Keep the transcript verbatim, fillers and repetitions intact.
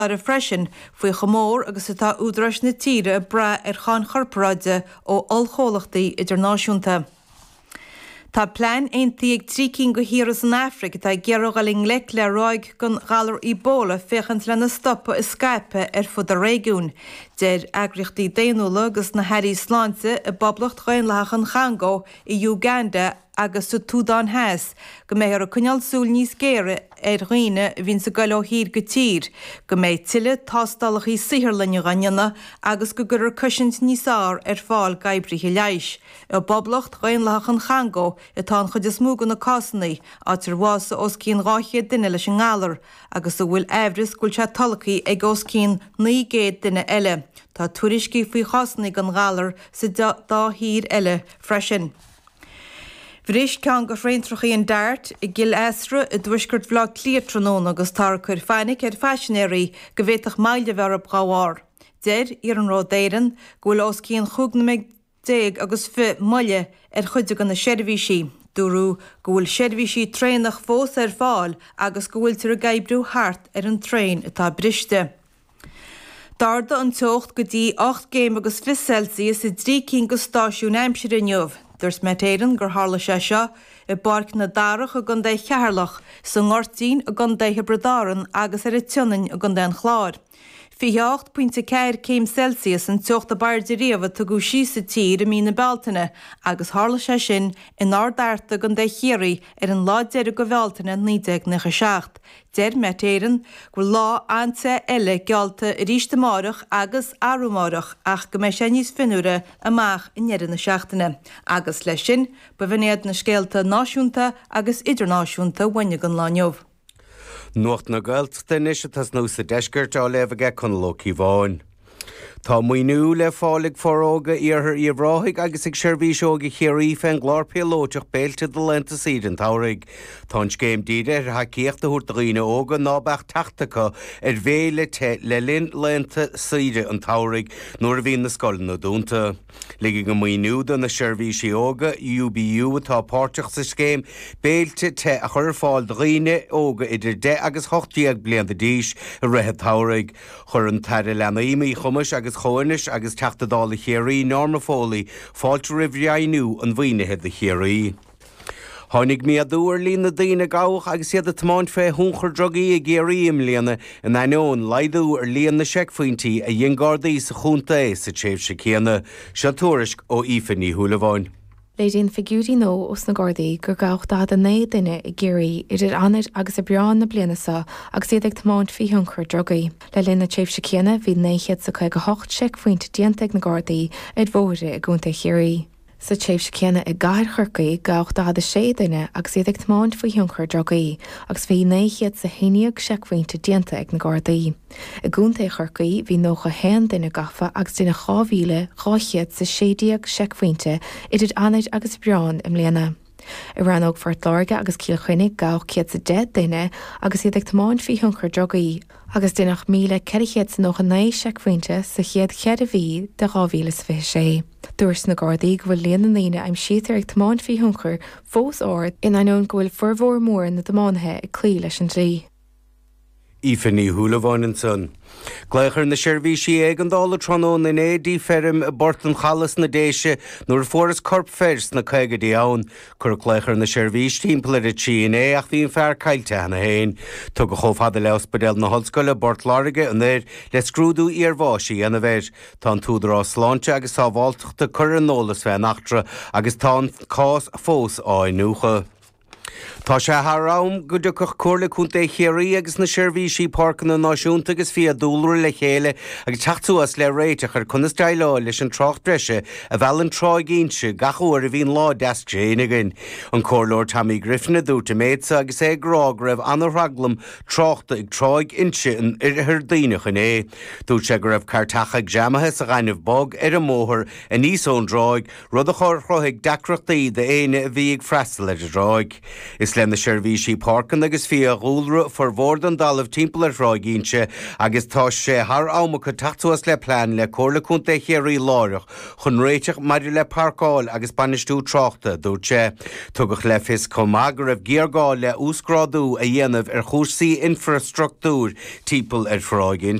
ar a freisin faoi chomór agus atá údras na tíre bra ar chan chorparáide ó olchólachtaí idirnáisiúnta. Tá plein aontaí ag trícinn go hiras an Africa tá geargaling le le roiig gon galar Ebola fechant le na stoppa is Skype ar fud a réigiún. Deir agrachtaí déanúla agus na Harry Sláinte a boblacht chuin lechan Chango i Uganda agus sa Túdán Heas, go méid ar a cunealsúil níos géire ar roiine hín sa gail ó hír go tír, go méid tiile tástalach í sihirlanne ganneanna agus go gur cusint níos ár ar fáil gaibrithe leis. A boblacht chuin lechan Chango atá chud is múgan na cásannaí átar bhása os cín ráithe duine leis an gálar, agus a bhfuil ehris gúil se talachaí ag os cín ní géad duine eile. Tá tuairiscí faoi chásannaí gan gálar sa dá hír eile freisin. Bhris cean go réintrochaí an dart i gil esra i dúisgurt bhlá clíatranón agus tar chuir feinig ar fashionéirí go bhéach maile bhar a bháhar. Deir ar an ródéiran ghfuil os cín chugnamig déag agus fi muile ar chuide gan na seirbhísí. Dúrú go bhfuil seirbhísí trénach fós ar fáil agus go bhfuil tar a gaibrú hart ar an tréin atá briste. Darda an teocht go dtí ácht géim agus fi Celsius i drí cinn go stáisiún aimsir inniuh. Dúirs metéireann gur hála sé seo i barc na darach a gan déith chearlach sa ngortín a gan déithe bredáran agus ar i tunain a gan déan chláir. Fi ácht pointe ceir céim Celsius an teocht a bairdi riamh a go sí sa tír a mína beltaine agus hála sé sin in árdarta gan déith chéirí ar an láideir go bheltaine nídeag na seacht. Deir metéireann gur lá ansa eile gealta rístamárach agus arúmárach ach go méid sé níos finúre amach in neidir na seachtaine. Agus leis sin ba bhanéad na scéalta náisiúnta agus idirnáisiúnta bhaine gan láneomh. Nuacht na gailt den is tas nó sa deisgurt á lefaige chun locí bháin. Tá muoinú le fálig foróga iarthar í bhráigh agus ag seirbhíseoga chéirí féin glárpéalóteach béilte do lenta siad an táraigh. Tá céim díide ar haíocht a thuirt dhaoine óga nábach teachtacha ar bhéle te le lin lenta siide an táraigh nuair a bhíon na scoilna dúnta. Ligigh go muoinú don na seirbhíseoga U B U atá páirteach sa scéim béilte te a chur fáil dhaoine óga idir de agus hochtíag blian de díis a réthe táraigh. Chur an taire lena imí chumas agus choinis agus teachtadála chéirí norma fólaí fáilte ribhreainú an bhaoinethe de chéirí. Tháinig mí a dúir lína daoine gáach agus iad a tmáint fé thúnchar drogaí a géiríim líana in ainón leidú ar líon na seicphointí a dhéongádaí sa chúnta é sa tréimh sa chéana, se tuairisc ó Ífaní Thualamáin. Léidirn figúrí nó os na Gardaí gur gach da a né duine i ggéirí idir anid agus a breán na blianasa agus iad ag tmáint fí thunchar drogaí. Le linn na tréimh sa chéana bhí néchiad sa chuig go hocht seicphoint diantaigh na Gardaí ag bhóire a gúnta chéirí. Sa tréimh sa chéana i gaiir churcaí gach da a sé duine agus iad ag tmáint fí thunchar drogaí agus bhí néchiad sa héineag seicphointe dianta ag na Gardaí. I gúnta churcaí bhí nócha hen duine gafa agus duine cháhíle ráchiad sa sédíag seicphointe idir anid agus breán im léana. I ranóg fart láirge agus cíalchuinnig gach ciad sa de duine agus iad ag tmáint fí thunchar drogaí agus duineach míle ceirichéad sa nócha naí seicphointe sa chiad chead a bhí de ráhíle sa bheith sé. Dúirs na Gardaí go bhfuil líana naine aim siar ag tmáint fí thunchar fós áir in ainón go bhfuil formhór mór na damánaithe ag clí leis an trí. Ífaní Thualamáin san. Gléachar na seirbhísí ag an dála trónón in édí ferrim a bortan chalas na déise nuair fóras corp fers na caigadí ann, chur gléachar na seirbhís timppla a tí in é ach bhíon fear cailte hena héin. Tu go chomhfada le ospedal na hallscoile bort láirige an éir le scrúdú ar bháisí ana bhéir. Tá túdarrá sláinte agus tá bháilteachta chur an nólas bheith nachtra agus tá cás fós áin nucha. Tá sé thrám go dúchach cuarla chunta chéirí agus na seirbhísí páirceanna na náisiúnta agus fia dúlra le chéile agus teachtaúas le réiteach ar chunas daileáil leis an trocht breise a bheallan tráigínse gachúir a bhíon lá deas tréanagin. An cóirlóir Tammy Griffin a dúta méidsa agus é grág raibh anna raglam tráchta ag tráig inse an ar daoineach in é. Dút sé go raibh cartacha ag deamathe sa gaiineh bog ar an móthir a níos ón dráig rud a chóir chothaigh deacreachtaí de éine a bhí ag freistal ar a dráig. Is lena seirbhísí parcan agus fi a ghúlra for bhórd an dalamh timpeall ar ráigínse agus tá sé thar ámacha tachtúas le plán le cóirlaúnta chéirí láireach chun réiteach maidir le parcáil agus banistú tráchta dúirt sé. Tugach le fis com agur raibh géargáil le úscrádú a dhéanamh ar chúrsaí infrastruchtúr timpeall ar ráigín.